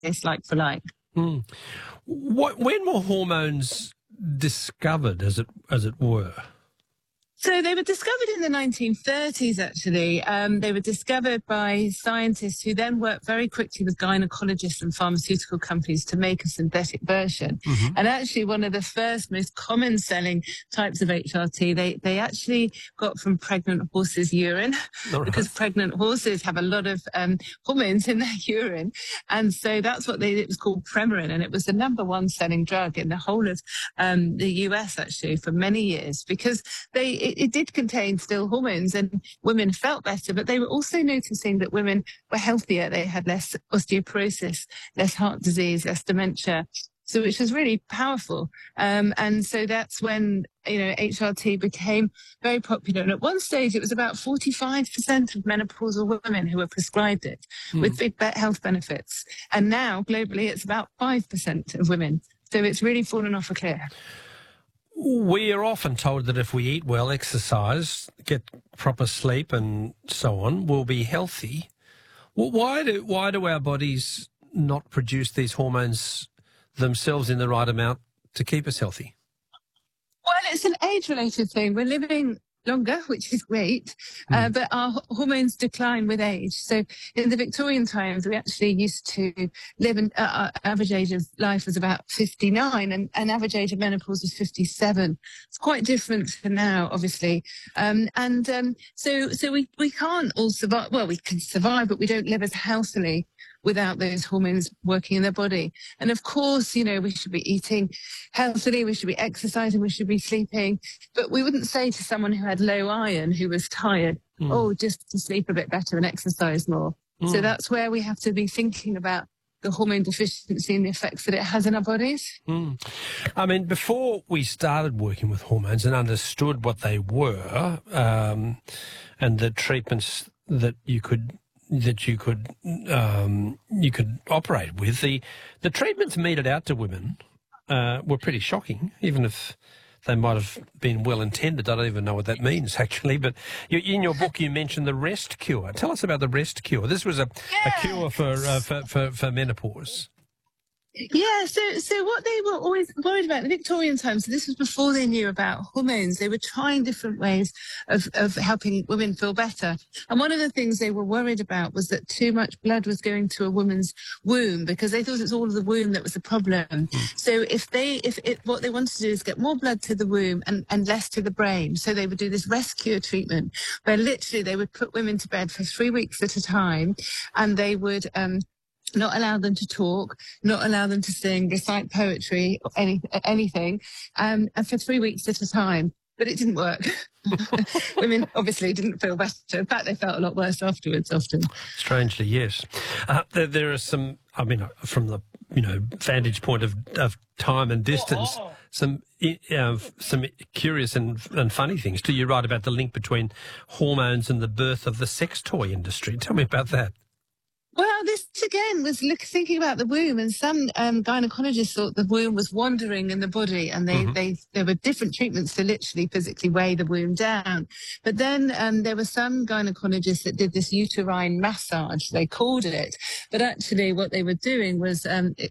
replace like for like. Mm. When were hormones discovered, as it were? So they were discovered in the 1930s, actually. They were discovered by scientists who then worked very quickly with gynecologists and pharmaceutical companies to make a synthetic version. Mm-hmm. And actually, one of the first most common selling types of HRT, they actually got from pregnant horses' urine, because pregnant horses have a lot of hormones in their urine. And so that's what it was called Premarin. And it was the number one selling drug in the whole of the US, actually, for many years, because it did contain still hormones, and women felt better, but they were also noticing that women were healthier. They had less osteoporosis, less heart disease, less dementia. So which was really powerful. And so that's when, HRT became very popular. And at one stage, it was about 45% of menopausal women who were prescribed it with big health benefits. And now globally, it's about 5% of women. So it's really fallen off a cliff. We are often told that if we eat well, exercise, get proper sleep and so on, we'll be healthy. Well, why do our bodies not produce these hormones themselves in the right amount to keep us healthy? Well, it's an age-related thing. We're living longer, which is great, but our hormones decline with age. So in the Victorian times, we actually used to live, our average age of life was about 59, and average age of menopause was 57. It's quite different to now, obviously. So we can't all survive. Well, we can survive, but we don't live as healthily without those hormones working in their body. And of course, we should be eating healthily, we should be exercising, we should be sleeping. But we wouldn't say to someone who had low iron, who was tired, just to sleep a bit better and exercise more. So that's where we have to be thinking about the hormone deficiency and the effects that it has in our bodies. I mean, before we started working with hormones and understood what they were, and the treatments that you could operate with, the treatments meted out to women were pretty shocking, even if they might have been well intended. I don't even know what that means, actually. But in your book, you mentioned the rest cure. Tell us about the rest cure. This was a cure for menopause. Yeah, so what they were always worried about in the Victorian times, so this was before they knew about hormones, they were trying different ways of helping women feel better. And one of the things they were worried about was that too much blood was going to a woman's womb, because they thought it was all of the womb that was the problem. So what they wanted to do is get more blood to the womb and less to the brain. So they would do this rest cure treatment, where literally they would put women to bed for 3 weeks at a time, and they would not allow them to talk, not allow them to sing, recite poetry, or anything, and for 3 weeks at a time. But it didn't work. Women obviously didn't feel better. In fact, they felt a lot worse afterwards often. Strangely, yes. There are some, I mean, from the vantage point of time and distance, some curious and funny things. Do you write about the link between hormones and the birth of the sex toy industry? Tell me about that. Well, this again was thinking about the womb, and some gynecologists thought the womb was wandering in the body, and there were different treatments to literally physically weigh the womb down. But then there were some gynecologists that did this uterine massage, they called it, but actually what they were doing was,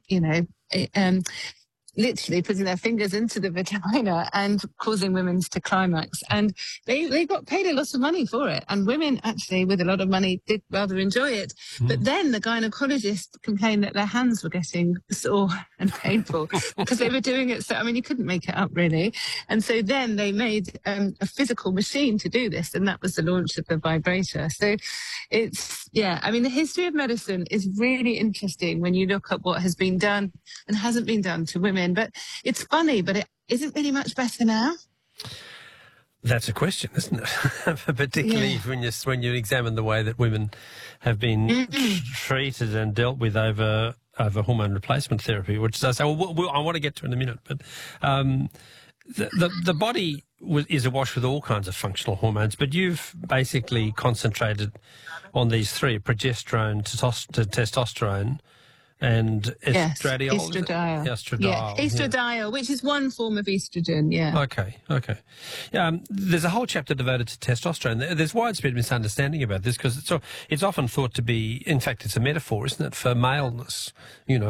literally putting their fingers into the vagina and causing women to climax. And they got paid a lot of money for it. And women actually, with a lot of money, did rather enjoy it. But then the gynecologist complained that their hands were getting sore and painful because they were doing it. So, I mean, you couldn't make it up, really. And so then they made a physical machine to do this. And that was the launch of the vibrator. So the history of medicine is really interesting when you look at what has been done and hasn't been done to women. But it's funny, but it isn't really much better now. That's a question, isn't it? Particularly when you examine the way that women have been treated and dealt with over hormone replacement therapy, which I say, I want to get to in a minute. But the body is awash with all kinds of functional hormones, but you've basically concentrated on these three: progesterone, testosterone, and estradiol. Yes, estradiol. Estradiol. Yeah, estradiol, which is one form of estrogen, yeah. Okay. There's a whole chapter devoted to testosterone. There's widespread misunderstanding about this because it's often thought to be, in fact, it's a metaphor, isn't it, for maleness,